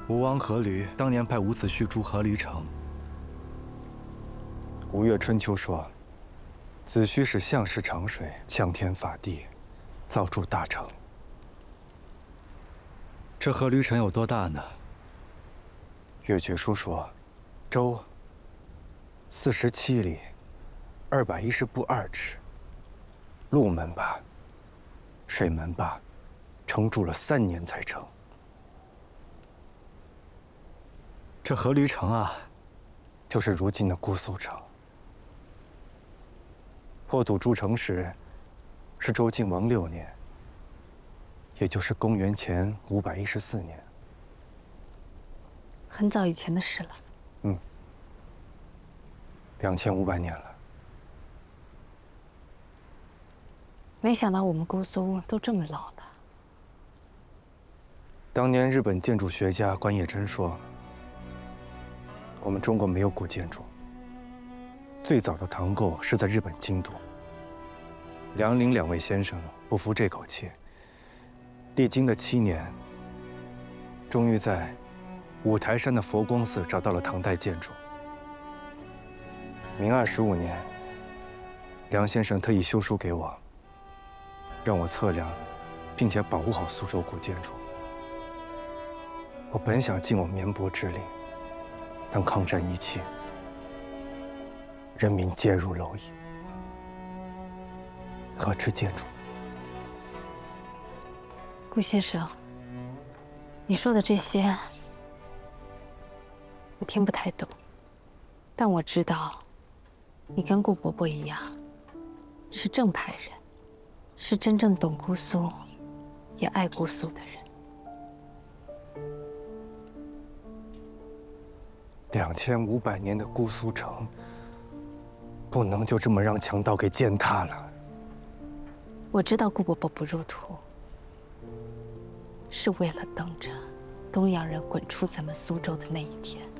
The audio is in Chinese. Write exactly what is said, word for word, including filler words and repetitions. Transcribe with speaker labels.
Speaker 1: 吴王阖闾当年派伍子胥筑阖闾城。吴越春秋说，子胥使项氏长水，呛天法地，造筑大城。这阖闾城有多大呢？越绝书说，周四十七里，二百一十步二尺。路门吧，水门吧，城筑了三年才成。这阖闾城啊，就是如今的姑苏城。破土筑城时，是周晋王六年，也就是公元前五百一十四年。
Speaker 2: 很早以前的事了。
Speaker 1: 嗯，两千五百年了。
Speaker 2: 没想到我们姑苏都这么老了。
Speaker 1: 当年日本建筑学家关野真说，我们中国没有古建筑。最早的唐构是在日本京都。梁林两位先生不服这口气，历经了七年，终于在五台山的佛光寺找到了唐代建筑。明二十五年，梁先生特意修书给我，让我测量，并且保护好苏州古建筑。我本想尽我绵薄之力，当抗战一期，人民皆入蝼蚁，何止建筑？
Speaker 2: 顾先生，你说的这些，我听不太懂，但我知道，你跟顾伯伯一样，是正派人，是真正懂姑苏，也爱姑苏的人。
Speaker 1: 两千五百年的姑苏城，不能就这么让强盗给践踏了。
Speaker 2: 我知道顾伯伯不入土，是为了等着东洋人滚出咱们苏州的那一天。